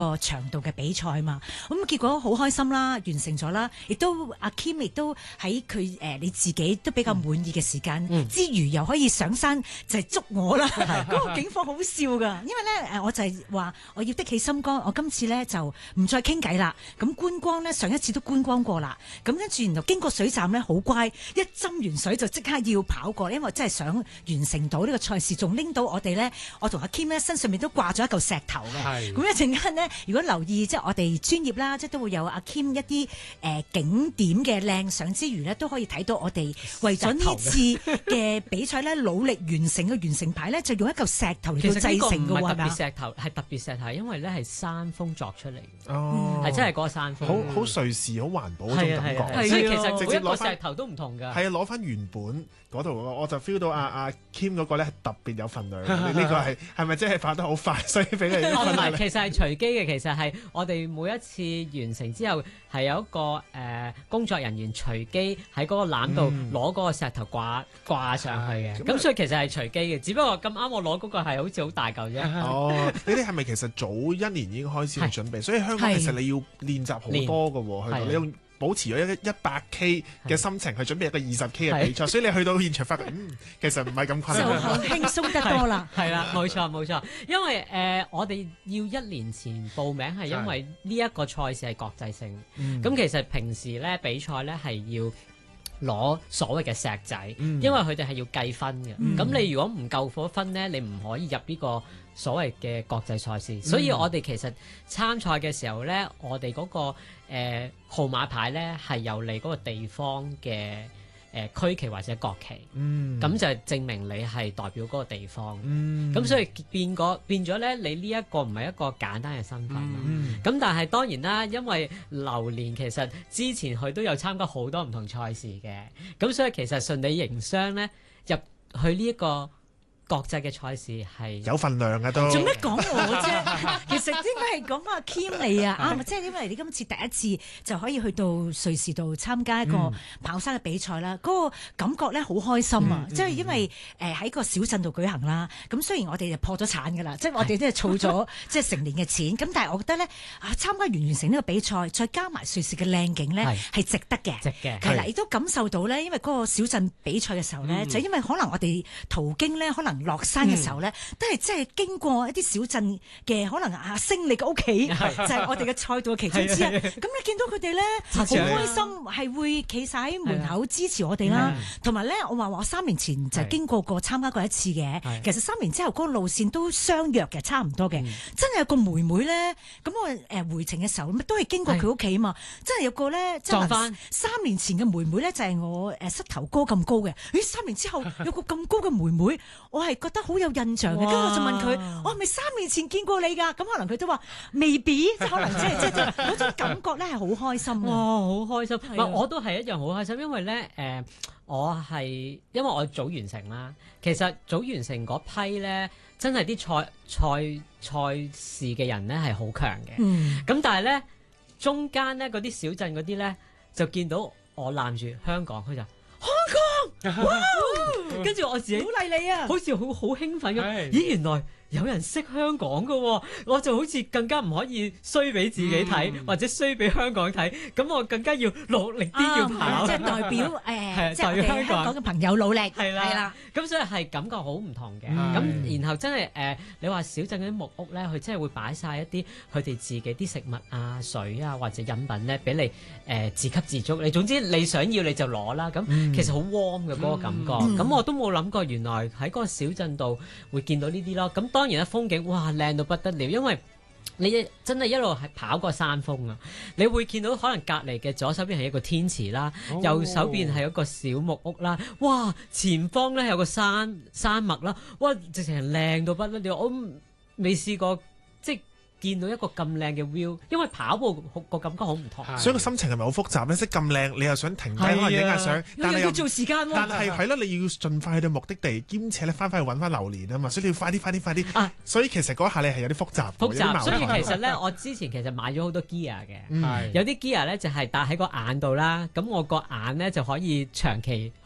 個長度嘅比賽嘛，咁結果好開心啦，完成咗啦，亦都阿 Kim 亦都喺佢你自己都比較滿意嘅時間、之餘，又可以上山就係捉我啦。嗰個景況好笑㗎，因為咧我就係話我要的起心肝，我今次咧就唔再傾偈啦。咁觀光咧上一次都觀光過啦，咁跟住然後經過水站咧好乖，一斟完水就即刻要跑過，因為我真係想完成到呢個賽事，仲拎到我哋咧，我同阿 Kim 咧身上面都掛咗一嚿石頭嘅。咁一陣間咧。如果留意即係我哋專業啦，即係都會有阿 Kim 一啲景點嘅靚相之餘咧，都可以睇到我哋為咗呢次嘅比賽咧，努力完成嘅完成牌咧，就用一嚿石頭嚟到製成嘅喎，係咪啊？ 特別石頭係特別石頭，因為咧係山峰作出嚟，係真係嗰個山峰， 好瑞士、好環保嗰種感覺。 所以其實直接每一個石頭都唔同㗎。 係啊，攞翻原本嗰度，我就 feel 到阿 Kim 嗰個咧係特別有份量。呢個係咪真係跑得好快，所以俾你？ 唔係，其實係隨機嘅。其實係我哋每一次完成之後，係有一個工作人員隨機喺嗰個籃度攞嗰個石頭掛上去嘅。咁所以其實係隨機嘅，只不過咁啱我攞嗰個係好似好大嚿啫。 哦，你哋係咪其實早一年已經開始去準備？所以香港其實你要練習好多㗎喎，去到你用保持咗100K 嘅心情去準備一個20K 嘅比賽，所以你去到現場發覺，其實唔係咁困難， 就好輕鬆得多啦。 係啦，冇錯，因為我哋要1年前報名係因為呢一個賽事係國際性，咁其實平時咧比賽咧係要攞所謂嘅石仔，因為佢哋係要計分嘅。咁你如果唔夠分咧，你唔可以入呢個所謂嘅國際賽事。所以我哋其實參賽嘅時候咧，我哋嗰個號碼牌咧係由你嗰個地方嘅區旗或者國旗，咁就證明你係代表嗰個地方。咁所以變咗咧，你呢一個唔係一個簡單嘅身份。咁但係當然啦，因為榴蓮其實之前佢都有參加好多唔同賽事嘅，咁所以其實順理營商咧入去呢一個國際嘅賽事係有份量嘅都。 做咩講我啫？其實應該係講翻阿 Kim 你啊，即係因為你今次第一次就可以去到瑞士度參加一個跑山嘅比賽啦，嗰個感覺咧好開心啊！即係因為喺個小鎮度舉行啦，咁雖然我哋就破咗產㗎啦，即係我哋都係儲咗即係成年嘅錢，咁但係我覺得咧參加完成呢個比賽，再加埋瑞士嘅靚景咧係值得嘅，係啦，亦都感受到咧，因為嗰個小鎮比賽嘅時候咧，就因為可能我哋途經咧，可能落山嘅時候咧，都係即係經過一啲小鎮嘅，可能阿星你嘅屋企就係我哋嘅賽道其中之一。咁你見到佢哋咧好開心，係會企晒喺門口支持我哋啦。同埋咧，我話我3年前就經過參加過一次嘅。其實3年之後嗰個路線都相若嘅，差唔多嘅。真係有個妹妹咧，咁我回程嘅時候都係經過佢屋企嘛。真係有個咧， 撞翻 3年前嘅妹妹咧，就係我膝頭哥咁高嘅。咦，3年之後有個咁高嘅妹妹，我係覺得好有印象嘅。跟住我就問佢：我係咪3年前見過你㗎？咁可能佢都話未必，即係可能即係嗰種感覺咧係好開心。 哇，好開心！我都係一樣好開心，因為咧因為我早完成啦。其實早完成嗰批咧，真係啲賽事嘅人咧係好強嘅。咁但係咧中間咧嗰啲小鎮嗰啲咧就見到我攬住香港，佢就香港，哇！跟住我自己鼓勵你啊，好似好興奮咁。咦，原來有人識香港㗎喎，我就好似更加唔可以衰俾自己睇，或者衰俾香港睇，咁我更加要努力啲要跑， 即係代表即係香港嘅朋友努力，係啦。 咁所以係感覺好唔同嘅。咁然後真係你話小鎮嗰啲木屋咧，佢真係會擺晒一啲佢哋自己啲食物啊、水啊或者飲品咧，俾你自給自足。你總之你想要你就攞啦。咁其實好 warm 嘅嗰個感覺。咁我都冇諗過原來喺嗰個小鎮度會見到呢啲咯。咁當然啦，風景哇靚到不得了，因為你真係一路係跑過山峰啊！你會見到可能隔離嘅左手邊係一個天池啦，右手邊係一個小木屋啦，哇！前方咧有個山脈啦，哇！直情係靚到不得了，我未試過即係見到一個咁靚嘅 view，因為跑步個感覺好唔同， 所以個心情係咪好複雜咧？即係咁靚，你又想停低可能影下相，但係要做時間喎。 但係咯，你要盡快去到目的地，兼且咧翻去揾翻榴蓮啊嘛，所以你要快啲。所以其實嗰下你係有啲複雜， 所以其實咧，我之前其實買咗好多 gear 嘅，有啲 gear 咧就係戴喺個眼度啦，咁我個眼咧就可以長期去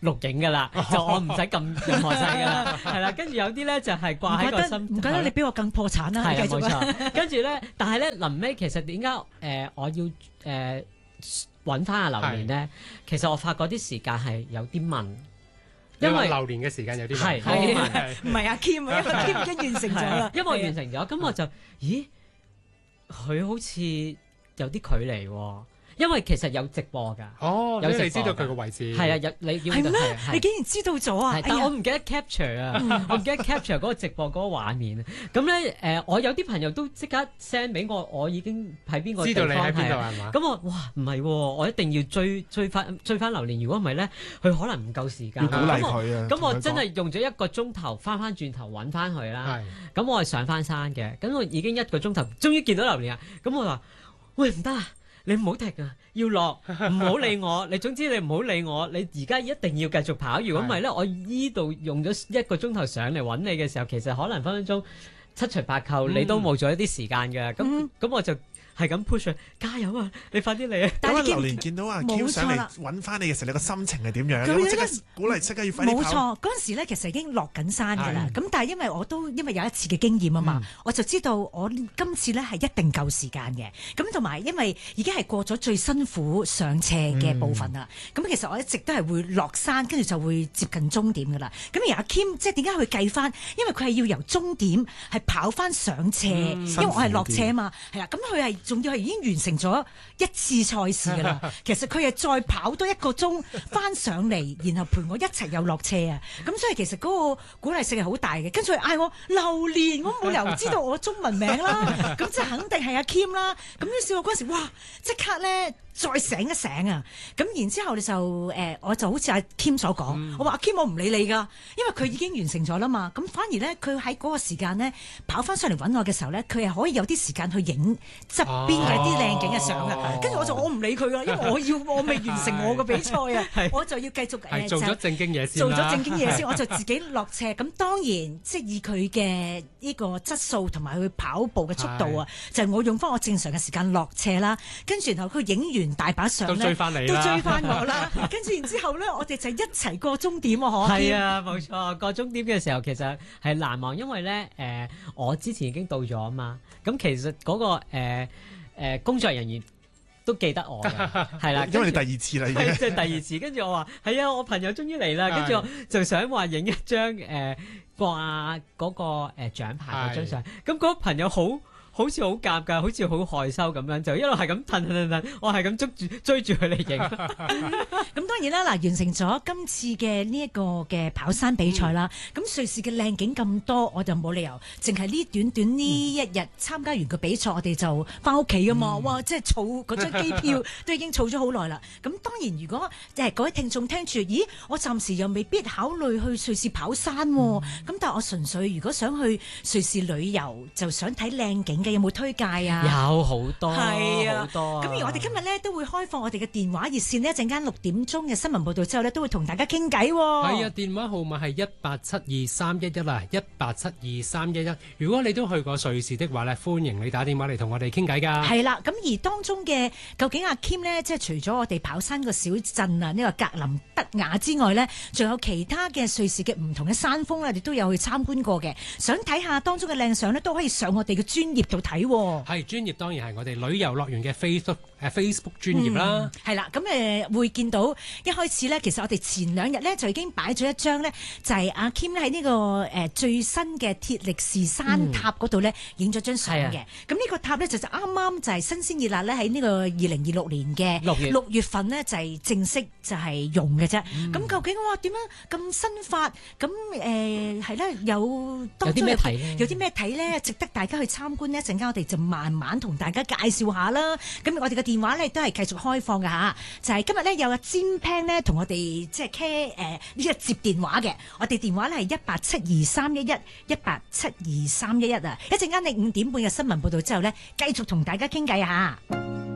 錄影㗎啦，就我唔使撳任何掣㗎啦，係啦。跟住有啲咧就係掛喺個心， 唔怪得你比我更破產啦。 係啊， 繼續冇錯。跟住咧，但係咧臨尾其實點解我要揾翻阿榴蓮咧？其實我發覺啲時間係有啲問。因為榴蓮嘅時間有啲係唔係阿 Kim 啊，因為 Kim 已經完成咗啦。 因為我完成咗，咁我就咦，佢好似有啲距離喎。因為其實有直播㗎。 哦， 有你知道佢個位置。 係啊，你係咩？你竟然知道咗啊！ 但我唔記得 capture 啊，我唔記得 capture 嗰個直播嗰個畫面。咁咧我有啲朋友都即刻 send 俾我，我已經喺邊個地方， 知道你喺邊度係嘛？ 咁我哇唔係喎，我一定要追翻榴蓮。如果唔係咧，佢可能唔夠時間。 要鼓勵佢啊！ 咁我真係用咗1個鐘頭翻轉頭揾翻佢啦。咁我係上翻山嘅，咁我已經1個鐘頭，終於見到榴蓮啊！咁我話：喂，唔得啊！你唔好停啊，要落，唔好理我。你總之你唔好理我，你而家一定要繼續跑。如果唔係咧，我依度用咗1個鐘頭上嚟揾你嘅時候，其實可能分分鐘7除8扣，你都冇咗一啲時間嘅。咁我就係咁 push 佢，加油啊！你快啲嚟啊！ 但係榴蓮見到阿 Q 上嚟揾翻你嘅時候，你個心情係點樣？咁即刻鼓勵，即刻要快啲跑。 冇錯，嗰陣時咧其實已經落緊山㗎啦。咁但係因為有一次嘅經驗啊嘛，我就知道我今次咧係一定夠時間嘅。咁同埋因為已經係過咗最辛苦上斜嘅部分啦。咁其實我一直都係會落山，跟住就會接近終點㗎啦。咁而阿 Kim 即係點解佢計翻？因為佢係要由終點係跑翻上斜，因為我係落斜啊嘛。係啦，咁佢係。仲要係已經完成咗1次賽事㗎啦，其實佢係再跑多1個鐘翻上嚟，然後陪我一齊又落車啊！咁所以其實嗰個鼓勵性係好大嘅。跟住佢嗌我榴蓮，我冇理由知道我中文名啦，咁即係肯定係阿 Kim 啦。咁於是我嗰時哇，即刻咧再醒一醒啊！咁然之後你就我就好似阿 Kim 所講，我話阿 Kim 我唔理你㗎，因為佢已經完成咗啦嘛。咁反而咧佢喺嗰個時間咧跑翻上嚟揾我嘅時候咧，佢係可以有啲時間去影側邊嘅啲靚景嘅相啊。跟住我唔理佢㗎，因為我未完成我個比賽啊，我就要繼續做咗正經嘢先做咗正經嘢先，我就自己落斜。咁當然即係以佢嘅呢個質素同埋佢跑步嘅速度啊，就係我用翻我正常嘅時間落斜啦。跟住然後佢影完大把相咧， 都追翻你啦， 都追翻我啦。跟住然之後咧，我哋就一齊過終點啊！ 係啊，冇錯，過終點嘅時候其實係難忘，因為咧我之前已經到咗啊嘛。咁其實嗰個工作人員都記得我嘅，係啦， 因為你第2次啦，已經即係第2次。跟住我話係啊，我朋友終於嚟啦。跟住我就想話影一張掛嗰個獎牌嗰張相。咁嗰個朋友好似好夾㗎，好似好害羞咁樣，就一路係咁騰，我係咁追住佢嚟影。 咁當然啦，嗱，完成咗今次嘅呢一個嘅跑山比賽啦。咁瑞士嘅靚景咁多，我就冇理由淨係呢短呢1日參加完個比賽，我哋就翻屋企㗎嘛。哇！即係儲嗰張機票都已經儲咗好耐啦。咁當然，如果各位聽眾聽住，咦，我暫時又未必考慮去瑞士跑山喎。咁但係我純粹如果想去瑞士旅遊，就想睇靚景嘅，有冇推介啊？ 有好多， 係啊， 好多。 咁而我哋今日咧都會開放我哋嘅電話熱線呢，一陣間6點鐘嘅新聞報導之後咧，都會同大家傾偈喎。 係啊，電話號碼係1872311啊，1872311。如果你都去過瑞士的話咧，歡迎你打電話嚟同我哋傾偈㗎。 係啦，咁而當中嘅究竟阿 Kim 呢，即係除咗我哋跑山個小鎮啊，呢個格林德雅之外呢，仲有其他嘅瑞士嘅唔同嘅山峰咧，我哋都有去參觀過嘅。想睇下當中嘅靚相呢，都可以上我哋嘅專頁度睇。 係專頁，當然係我哋旅遊樂園嘅 Facebook 專頁啦。 係啦，咁會見到一開始咧，其實我哋前2日咧就已經擺咗一張咧，就係阿 Kim 喺呢個最新嘅鐵力士山塔嗰度咧影咗張相嘅。咁呢個塔咧就啱啱就係新鮮熱辣咧，喺呢個2026年嘅6月份咧就係正式就係用嘅啫。咁究竟哇點樣咁新法？咁係咧有啲咩睇咧？有啲咩睇咧？值得大家去參觀呢？一陣間我哋就慢慢同大家介紹下啦。咁我哋嘅電話咧都係繼續開放㗎吓，就係今日咧有阿尖 Pan 咧同我哋即係呢個接電話嘅。我哋電話咧係1872311，1872311啊。一陣間你5點半嘅新聞報道之後咧，繼續同大家傾偈吓。